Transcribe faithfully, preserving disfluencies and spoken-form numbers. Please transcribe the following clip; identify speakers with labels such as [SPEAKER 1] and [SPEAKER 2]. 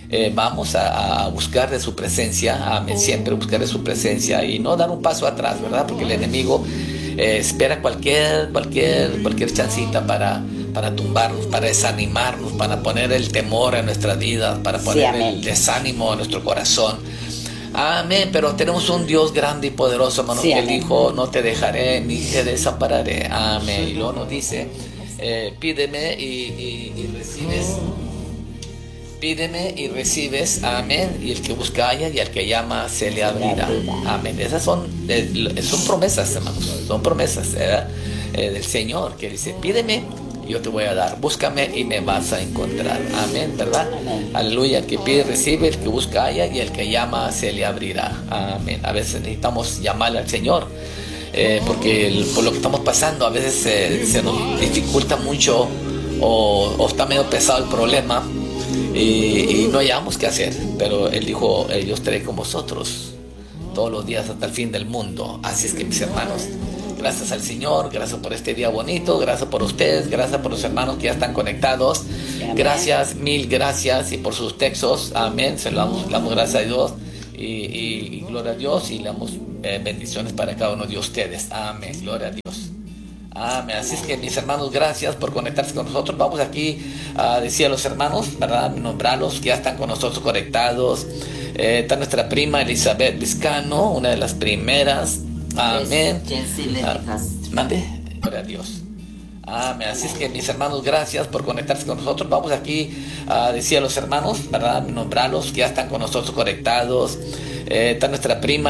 [SPEAKER 1] eh, vamos a, a buscar de su presencia, amén, siempre buscar de su presencia y no dar un paso atrás, ¿verdad? Porque el enemigo eh, espera cualquier, cualquier, cualquier chancita para, para tumbarnos, para desanimarnos, para poner el temor en nuestras vidas, para poner sí, el desánimo en nuestro corazón. Amén, pero tenemos un Dios grande y poderoso, hermano, sí, que Él dijo, no te dejaré ni te desampararé. Amén. Y luego nos dice, eh, pídeme y, y, y recibes. Pídeme y recibes, amén, y el que busca halla y al que llama se le abrirá, amén. Esas son, eh, son promesas, hermanos, son promesas eh, eh, del Señor, que dice, pídeme y yo te voy a dar, búscame y me vas a encontrar, amén, ¿verdad? Amén. Aleluya, el que pide recibe, el que busca halla y el que llama se le abrirá, amén. A veces necesitamos llamarle al Señor, eh, porque el, por lo que estamos pasando, a veces eh, se nos dificulta mucho o, o está medio pesado el problema. Y, y no hayamos qué hacer, pero Él dijo, yo estaré con vosotros todos los días hasta el fin del mundo. Así es que, mis hermanos, gracias al Señor, gracias por este día bonito, gracias por ustedes, gracias por los hermanos que ya están conectados, gracias, mil gracias, y por sus textos, amén, se lo damos, le damos gracias a Dios y, y, y gloria a Dios, y le damos eh, bendiciones para cada uno de ustedes, amén, gloria a Dios. Amén. Así es que, mis hermanos, gracias por conectarse con nosotros. Vamos aquí a decir a los hermanos, ¿verdad? Nombrarlos que ya están con nosotros conectados. Eh, está nuestra prima Elizabeth Vizcano, una de las primeras. Amén. Ah, mande. Gloria a Dios. Amén. Así es que, mis hermanos, gracias por conectarse con nosotros. Vamos aquí a decir a los hermanos, ¿verdad? Nombrarlos que ya están con nosotros conectados. Eh, está nuestra prima